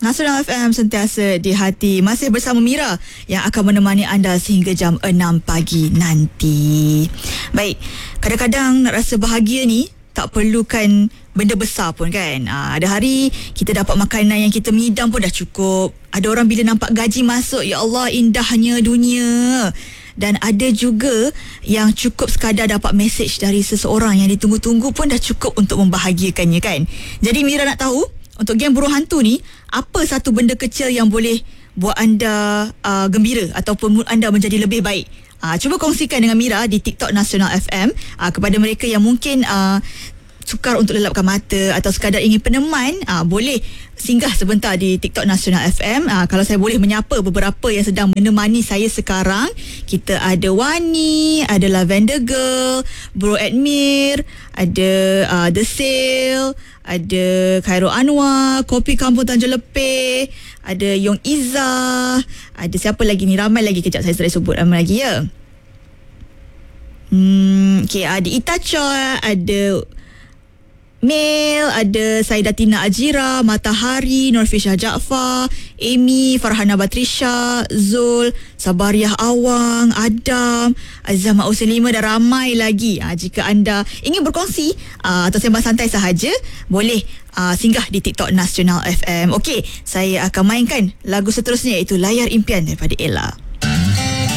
Nasional FM sentiasa di hati. Masih bersama Mira yang akan menemani anda sehingga jam 6 pagi nanti. Baik, kadang-kadang nak rasa bahagia ni tak perlukan benda besar pun kan. Ada hari kita dapat makanan yang kita mengidam pun dah cukup. Ada orang bila nampak gaji masuk, ya Allah indahnya dunia. Dan ada juga yang cukup sekadar dapat mesej dari seseorang yang ditunggu-tunggu pun dah cukup untuk membahagiakannya kan. Jadi Mira nak tahu, untuk geng Buruh Hantu ni, apa satu benda kecil yang boleh buat anda gembira ataupun mood anda menjadi lebih baik? Cuba kongsikan dengan Mira di TikTok Nasional FM. Kepada mereka yang mungkin sukar untuk lelapkan mata atau sekadar ingin peneman, boleh singgah sebentar di TikTok Nasional FM. Kalau saya boleh menyapa beberapa yang sedang menemani saya sekarang, kita ada Wani, ada Lavender Girl, Bro Admir, ada The Sale, ada Khairul Anwar, Kopi Kampung Tanjung Lepeh, ada Yong Izzah, ada siapa lagi ni? Ramai lagi, kejap saya sebut ramai lagi ya. Okay, ada Itacha, ada Mel, ada Saidatina Ajira, Matahari, Norfisha Jaafar, Amy, Farhana Batrisha, Zul, Sabariah Awang, Adam, Azam Ma'uslima dan ramai lagi. Jika anda ingin berkongsi atau sembang santai sahaja, boleh singgah di TikTok Nasional FM. Okey, saya akan mainkan lagu seterusnya iaitu Layar Impian daripada Ella.